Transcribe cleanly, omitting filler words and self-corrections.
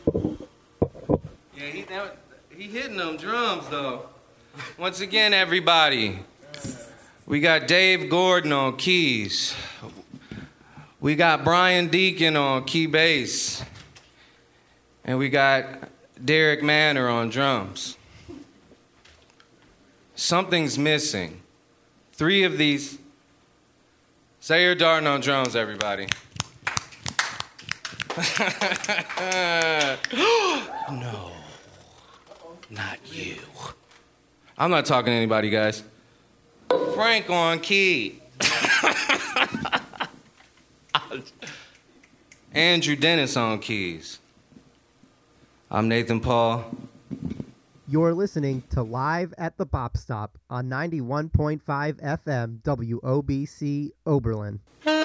Yeah, he hitting them drums though. Once again, everybody, we got Dave Gordon on keys. We got Brian Deacon on key bass. And we got Derek Manor on drums. Something's missing. 3 of these. Zaire Darden on drums, everybody. No, not you. I'm not talking to anybody, guys. Frank on key. Andrew Dennis on keys. I'm Nathan Paul. You're listening to Live at the Bop Stop on 91.5 FM WOBC Oberlin.